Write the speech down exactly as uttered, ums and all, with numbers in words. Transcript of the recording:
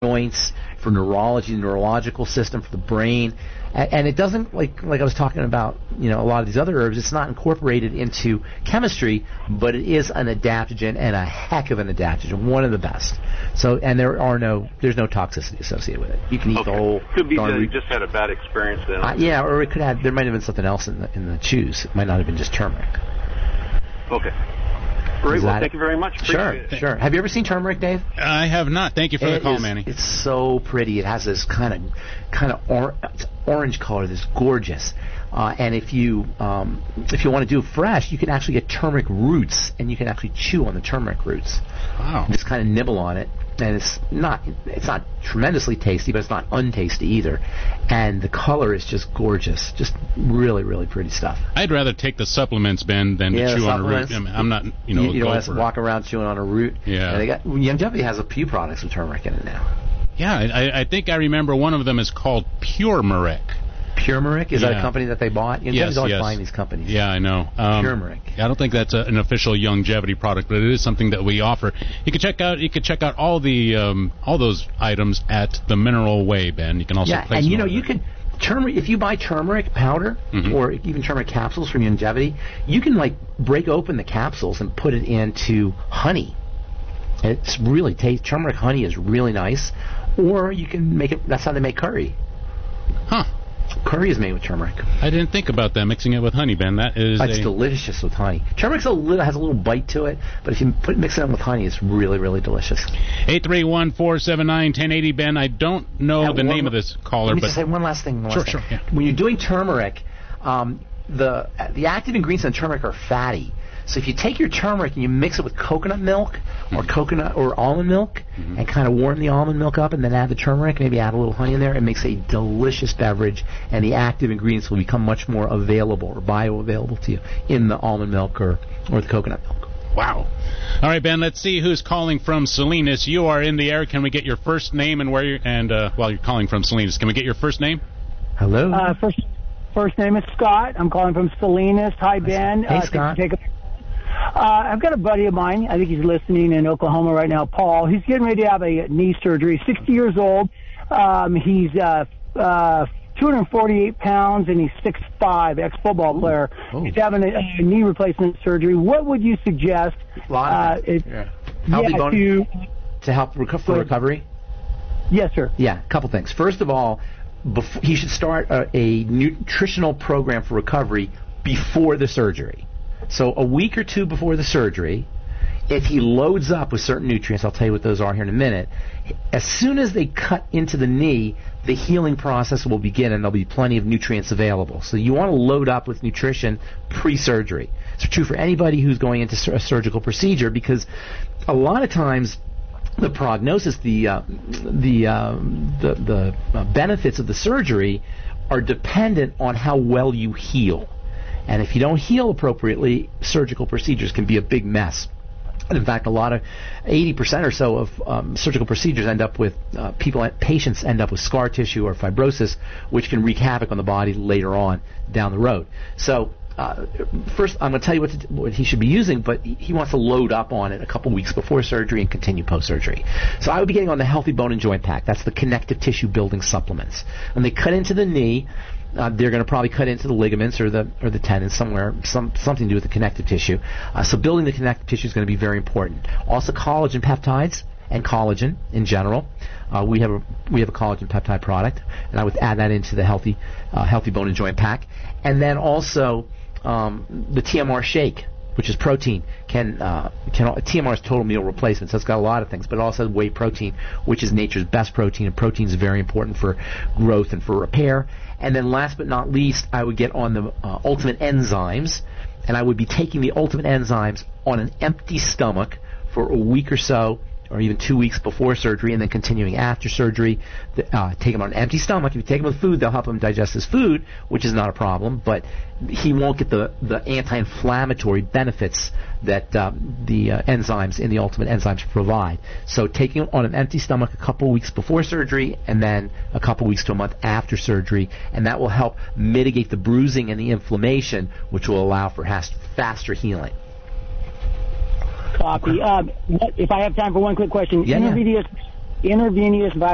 joints, for neurology, the neurological system, for the brain. And it doesn't, like like I was talking about, you know, a lot of these other herbs, it's not incorporated into chemistry, but it is an adaptogen, and a heck of an adaptogen, one of the best. So, and there are no, there's no toxicity associated with it. You can eat okay. the whole. Could be that re- you just had a bad experience then. Uh, yeah, or it could have, there might have been something else in the, in the chews. It might not have been just turmeric. Okay. Great. Well, thank it? you very much. Appreciate sure, it. sure. Have you ever seen turmeric, Dave? I have not. Thank you for it the call, is, Manny. It's so pretty. It has this kind of kind of or, it's orange color that's gorgeous. Uh, and if you um, if you want to do it fresh, you can actually get turmeric roots, and you can actually chew on the turmeric roots. Wow. Just kind of nibble on it, and it's not it's not tremendously tasty, but it's not untasty either. And the color is just gorgeous, just really really pretty stuff. I'd rather take the supplements, Ben, than yeah, to chew on a root. I mean, I'm not, you know, you, you don't have to for... walk around chewing on a root. Yeah. And they got Youngevity has a few products with turmeric in it now. Yeah, I, I think I remember one of them is called Pure Meric. Pure Meric? Is yeah. that a company that they bought? Youngevity's yes, always yes. buying these companies. Yeah, I know. Um, Pure Meric. I don't think that's a, an official Youngevity product, but it is something that we offer. You can check out you can check out all the um, all those items at the Mineral Way, Ben. You can also yeah, place and you them know you there. can turmeric if you buy turmeric powder mm-hmm. or even turmeric capsules from Youngevity, you can like break open the capsules and put it into honey. It's really taste. Turmeric honey is really nice. Or you can make it. That's how they make curry. Huh. Curry is made with turmeric. I didn't think about that, mixing it with honey, Ben. That is It's a... delicious with honey. Turmeric's a little, has a little bite to it, but if you put mix it in with honey, it's really, really delicious. eight three one, four seven nine, one zero eight zero, Ben. I don't know Yeah, the one, name of this caller, let me but... just say one last thing. One sure, last sure. thing. Yeah. When you're doing turmeric, um, the the active ingredients in turmeric are fatty. So if you take your turmeric and you mix it with coconut milk or mm-hmm. coconut or almond milk mm-hmm. and kind of warm the almond milk up and then add the turmeric, maybe add a little honey in there, it makes a delicious beverage, and the active ingredients will become much more available or bioavailable to you in the almond milk or, or the coconut milk. Wow. All right, Ben, let's see who's calling from Salinas. You are in the air. Can we get your first name and where you're, and uh, well, you're calling from Salinas. Can we get your first name? Hello. Uh, first, first name is Scott. I'm calling from Salinas. Hi, Ben. Hey, uh, Scott. Take a Uh, I've got a buddy of mine. I think he's listening in Oklahoma right now, Paul. He's getting ready to have a knee surgery. sixty years old. Um, he's uh, uh, two hundred forty-eight pounds, and he's six foot five, ex-football player. Ooh. He's having a, a knee replacement surgery. What would you suggest? A lot of uh, it, it, yeah. Healthy yeah, bone to, to help reco- for recovery? Yes, sir. Yeah, a couple things. First of all, before, he should start a, a nutritional program for recovery before the surgery. So a week or two before the surgery, if he loads up with certain nutrients, I'll tell you what those are here in a minute, as soon as they cut into the knee, the healing process will begin and there'll be plenty of nutrients available. So you want to load up with nutrition pre-surgery. It's true for anybody who's going into a surgical procedure, because a lot of times the prognosis, the uh, the, uh, the, the uh, benefits of the surgery are dependent on how well you heal. And if you don't heal appropriately, surgical procedures can be a big mess. And in fact, a lot of, eighty percent or so of um, surgical procedures end up with, uh, people, patients end up with scar tissue or fibrosis, which can wreak havoc on the body later on down the road. So, uh, first, I'm going to tell you what, to, what he should be using, but he, he wants to load up on it a couple weeks before surgery and continue post-surgery. So I would be getting on the Healthy Bone and Joint Pack. That's the connective tissue building supplements. When they cut into the knee, Uh, they're going to probably cut into the ligaments or the or the tendons somewhere, some something to do with the connective tissue. Uh, so building the connective tissue is going to be very important. Also, collagen peptides and collagen in general. Uh, we have a we have a collagen peptide product, and I would add that into the healthy uh, healthy bone and joint pack. And then also um, the T M R shake, which is protein. Can uh, can T M R is total meal replacement, so it's got a lot of things, but it also has whey protein, which is nature's best protein, and protein is very important for growth and for repair. And then last but not least, I would get on the uh, Ultimate Enzymes, and I would be taking the Ultimate Enzymes on an empty stomach for a week or so, or even two weeks before surgery, and then continuing after surgery. Uh, take them on an empty stomach. If you take them with food, they'll help him digest his food, which is not a problem, but he won't get the, the anti-inflammatory benefits that um, the uh, enzymes in the Ultimate Enzymes provide. So taking them on an empty stomach a couple weeks before surgery, and then a couple weeks to a month after surgery, and that will help mitigate the bruising and the inflammation, which will allow for hast- faster healing. Copy. Um, if I have time for one quick question, yeah, intravenous, yeah. intravenous